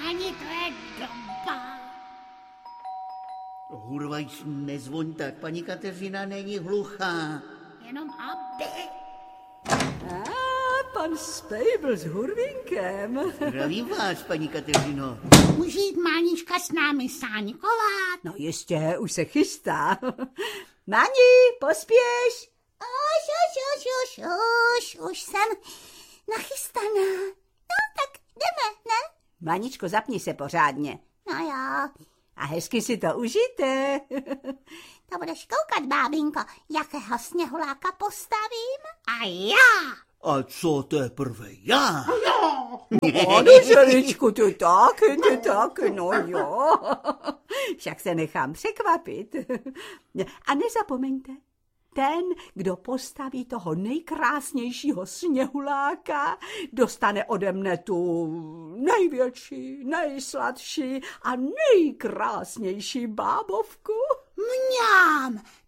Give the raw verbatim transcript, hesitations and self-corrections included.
páni, to je doba. Hurvajíc, nezvoň tak, paní Kateřina není hluchá. Jenom aby. A pan Spejbl s Hurvinkem. Zdravím vás, paní Kateřino. Může jít Mánička s námi sáňkovat? No jistě, už se chystá. Máni, pospěš. Už, už, už, už, už, už jsem nachystaná. No tak jdeme, ne? Máničko, zapni se pořádně. No jo. A hezky si to užijte. To budeš koukat, bábinko, jakého sněhuláka postavím? A já! A co teprve já? Ano, želičku, ty taky, ty taky, no jo. Však se nechám překvapit. A nezapomeňte, ten, kdo postaví toho nejkrásnějšího sněhuláka, dostane ode mne tu největší, nejsladší a nejkrásnější bábovku. Mňám,